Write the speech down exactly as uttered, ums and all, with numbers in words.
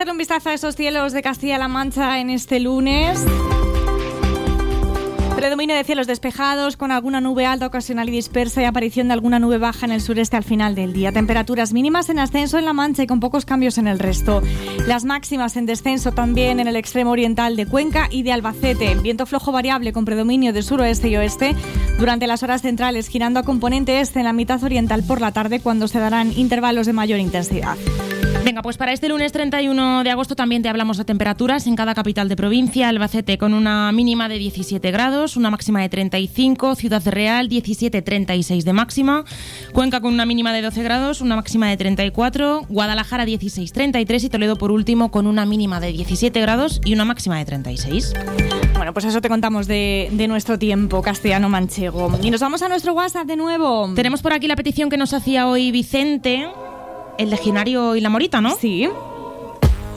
echarle un vistazo a esos cielos de Castilla-La Mancha en este lunes. Predominio de cielos despejados, con alguna nube alta ocasional y dispersa y aparición de alguna nube baja en el sureste al final del día. Temperaturas mínimas en ascenso en La Mancha y con pocos cambios en el resto. Las máximas en descenso también en el extremo oriental de Cuenca y de Albacete. Viento flojo variable con predominio de suroeste y oeste durante las horas centrales, girando a componente este en la mitad oriental por la tarde, cuando se darán intervalos de mayor intensidad. Venga, pues para este lunes treinta y uno de agosto también te hablamos de temperaturas en cada capital de provincia. Albacete con una mínima de diecisiete grados, una máxima de treinta y cinco, Ciudad Real diecisiete, treinta y seis de máxima, Cuenca con una mínima de doce grados, una máxima de treinta y cuatro, Guadalajara dieciséis, treinta y tres y Toledo por último con una mínima de diecisiete grados y una máxima de treinta y seis. Bueno, pues eso te contamos de, de nuestro tiempo castellano-manchego. Y nos vamos a nuestro WhatsApp de nuevo. Tenemos por aquí la petición que nos hacía hoy Vicente, el legionario y la morita, ¿no? Sí.